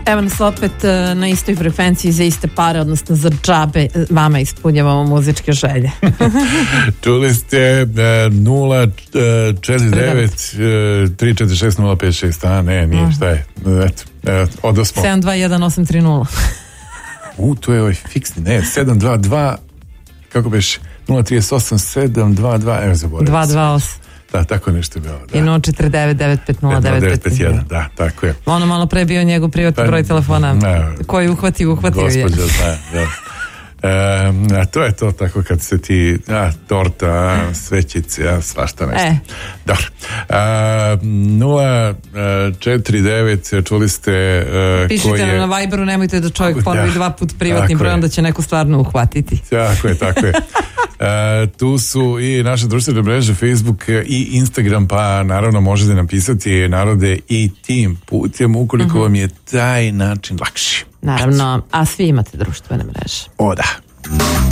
Evo nas opet na istoj frekvenciji za iste pare, odnosno za džabe vama ispunjavamo muzičke želje. Čuli ste 049 346 056, a ne, nije, šta je? Odosmo. 721 830. To je ovaj fiksni, ne, 722, kako beš, 038 722, evo zaboravim. 228. Da, tako nešto je bilo. Da. I 049 950 da, tako je. Ono malo pre bio njegov privatni broj telefona koji uhvatio je. Gospođa zna, da. To je to tako kad se ti torta, svećice, svašta nešto. Dobro. 049, čuli ste pišite nam na Viberu, nemojte da čovjek ponovi 2 put privatni broj, onda će neko stvarno uhvatiti. Tako je. Tu su i naše društvene mreže Facebook i Instagram, pa naravno možete napisati Narode i tim putem ukoliko vam je taj način lakši. Naravno, a svi imate društvene mreže. O da.